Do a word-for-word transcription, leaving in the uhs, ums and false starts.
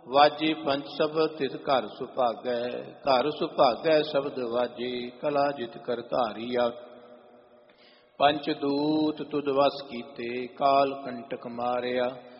ਵਾਜੀ ਪੰਚ ਸ਼ਬਦ ਤਿਸ ਘਰ ਸੁਭਾਗੈ, ਘਰ ਸੁਭਾਗੈ ਸ਼ਬਦ ਵਾਜੀ, ਕਲਾ ਜਿਤ ਕਰ ਧਾਰੀਆ। ਪੰਚ ਦੂਤ ਤੁਧ ਵਸ ਕੀਤੇ, ਕਾਲ ਕੰਟਕ ਮਾਰਿਆ,